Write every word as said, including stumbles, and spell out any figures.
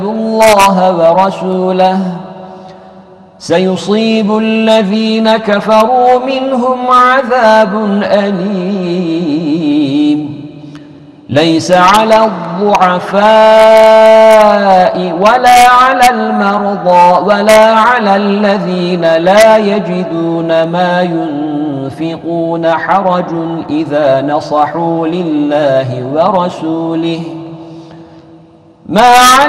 الله ورسوله سيصيب الذين كفروا منهم عذاب أليم. ليس على الضعفاء ولا على المرضى ولا على الذين لا يجدون ما ينفقون حرج إذا نصحوا لله ورسوله ما